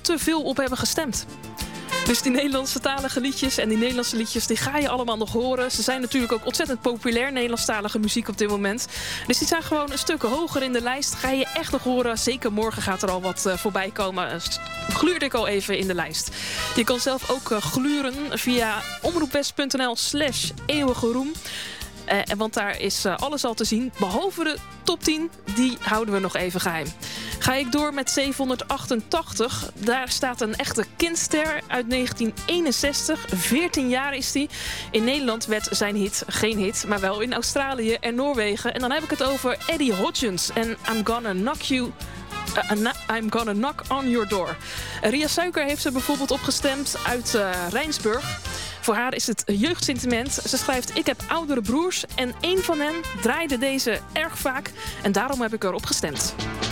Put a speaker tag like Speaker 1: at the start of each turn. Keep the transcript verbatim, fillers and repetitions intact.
Speaker 1: te veel op hebben gestemd. Dus die Nederlandstalige liedjes en die Nederlandse liedjes, die ga je allemaal nog horen. Ze zijn natuurlijk ook ontzettend populair, Nederlandstalige muziek op dit moment. Dus die zijn gewoon een stuk hoger in de lijst. Ga je echt nog horen. Zeker morgen gaat er al wat uh, voorbij komen. Gluurde ik al even in de lijst. Je kan zelf ook uh, gluren via omroepwest.nl slash eeuwige roem. Uh, want daar is uh, alles al te zien. Behalve de top tien, die houden we nog even geheim. Ga ik door met zevenhonderdachtentachtig. Daar staat een echte kindster uit negentien eenenzestig. veertien jaar is die. In Nederland werd zijn hit geen hit, maar wel in Australië en Noorwegen. En dan heb ik het over Eddie Hodgins en I'm Gonna Knock You... Uh, I'm Gonna Knock on Your Door. Ria Suiker heeft ze bijvoorbeeld opgestemd uit uh, Rijnsburg. Voor haar is het jeugdsentiment. Ze schrijft: ik heb oudere broers en één van hen draaide deze erg vaak. En daarom heb ik erop gestemd.